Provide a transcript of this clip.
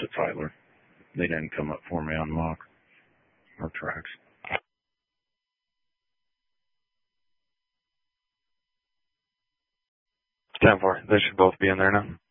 to Tyler. They didn't come up for me on mock or tracks. 10-4. They should both be in there now.